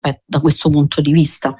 da questo punto di vista.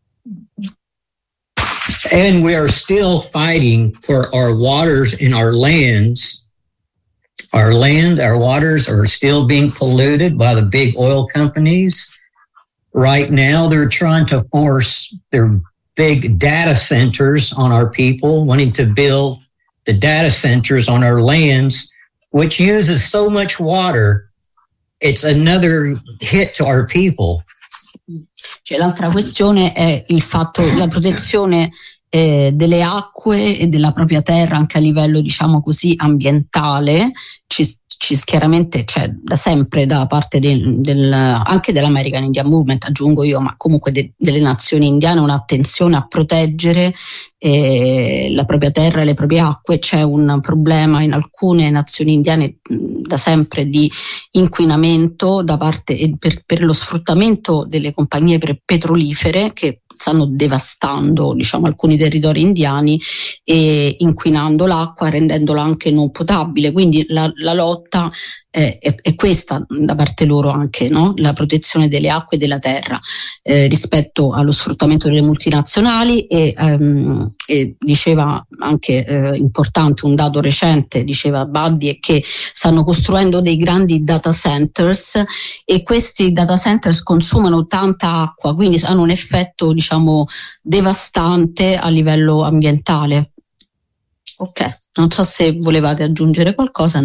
And we are still fighting for our waters and our lands. Our land, our waters are still being polluted by the big oil companies. Right now, they're trying to force their big data centers on our people, wanting to build the data centers on our lands, which uses so much water. It's another hit to our people. Cioè, l'altra questione è il fatto della protezione delle acque e della propria terra anche a livello, diciamo così, ambientale. Chiaramente c'è da sempre da parte anche dell'American Indian Movement, aggiungo io, ma comunque delle nazioni indiane, un'attenzione a proteggere la propria terra e le proprie acque. C'è un problema in alcune nazioni indiane da sempre di inquinamento da parte per lo sfruttamento delle compagnie petrolifere che stanno devastando, diciamo, alcuni territori indiani e inquinando l'acqua, rendendola anche non potabile. Quindi la lotta è questa da parte loro anche, no? La protezione delle acque e della terra rispetto allo sfruttamento delle multinazionali e diceva anche importante un dato recente, diceva Buddy, è che stanno costruendo dei grandi data centers e questi data centers consumano tanta acqua, quindi hanno un effetto, diciamo, devastante a livello ambientale. Ok, non so se volevate aggiungere qualcosa,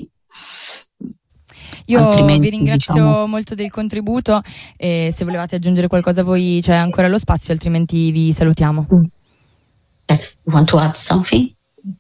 Io vi ringrazio molto del contributo e se volevate aggiungere qualcosa voi c'è ancora lo spazio, altrimenti vi salutiamo. You want to add something?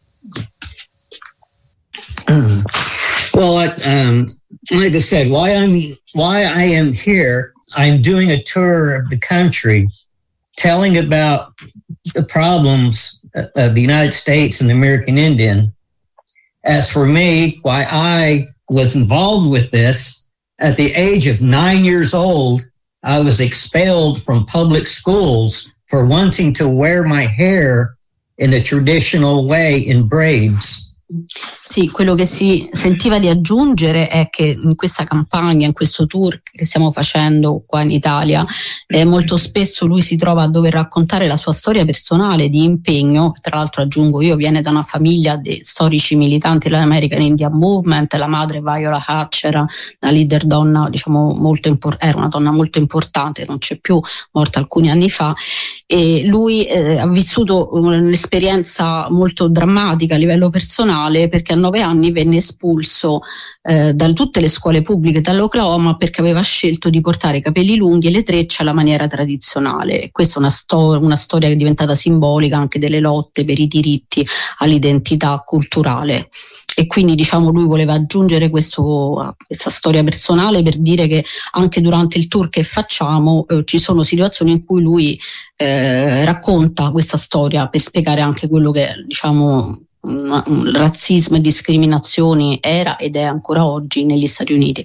Well, like I said, why I am here, I'm doing a tour of the country, telling about the problems of the United States and the American Indian. As for me, why I was involved with this, at the age of 9 years old, I was expelled from public schools for wanting to wear my hair in the traditional way in braids. Sì, quello che si sentiva di aggiungere è che in questa campagna, in questo tour che stiamo facendo qua in Italia, molto spesso lui si trova a dover raccontare la sua storia personale di impegno. Tra l'altro, aggiungo io, viene da una famiglia di storici militanti dell'American Indian Movement. La madre, Viola Hatch, era una leader donna, diciamo, era una donna molto importante, non c'è più, morta alcuni anni fa, e lui ha vissuto un'esperienza molto drammatica a livello personale, perché a 9 anni venne espulso da tutte le scuole pubbliche dall'Oklahoma perché aveva scelto di portare i capelli lunghi e le trecce alla maniera tradizionale. E questa è una storia che è diventata simbolica anche delle lotte per i diritti all'identità culturale. E quindi, diciamo, lui voleva aggiungere questa storia personale per dire che anche durante il tour che facciamo ci sono situazioni in cui lui racconta questa storia per spiegare anche quello che, diciamo, razzismo e discriminazioni era ed è ancora oggi negli Stati Uniti.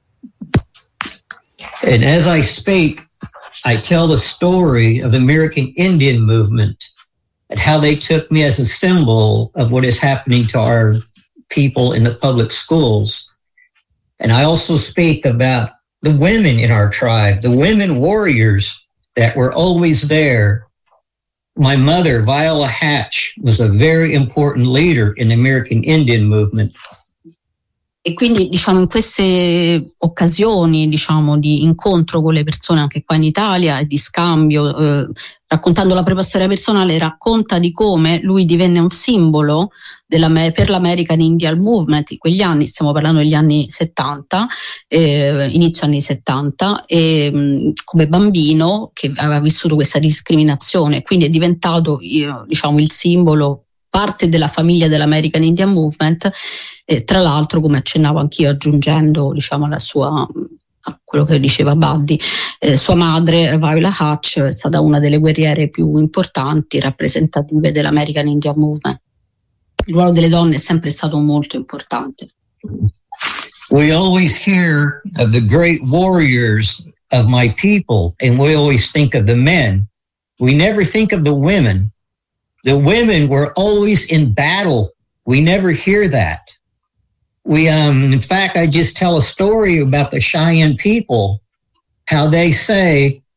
And as I speak, I tell the story of the American Indian movement and how they took me as a symbol of what is happening to our people in the public schools. And I also speak about the women in our tribe, the women warriors that were always there. My mother, Viola Hatch, was a very important leader in the American Indian movement. E quindi, diciamo, in queste occasioni, diciamo, di incontro con le persone anche qua in Italia e di scambio, raccontando la propria storia personale, racconta di come lui divenne un simbolo per l'American Indian Movement in quegli anni. Stiamo parlando degli anni 70, inizio anni 70, e come bambino che aveva vissuto questa discriminazione, quindi è diventato, diciamo, il simbolo, parte della famiglia dell'American Indian Movement. Tra l'altro, come accennavo anch'io, aggiungendo, diciamo, a quello che diceva Buddy, sua madre, Viola Hatch, è stata una delle guerriere più importanti, rappresentative dell'American Indian Movement. Il ruolo delle donne è sempre stato molto importante. We always hear of the great warriors of my people, and we always think of the men. We never think of the women. The women were always in battle. We never hear that. In fact, I just tell a story about the Cheyenne people. how they say